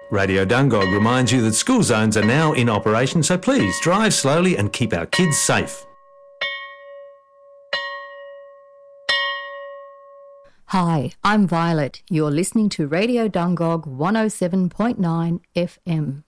Radio Dungog reminds you that school zones are now in operation, so please drive slowly and keep our kids safe. Hi, I'm Violet. You're listening to Radio Dungog 107.9 FM.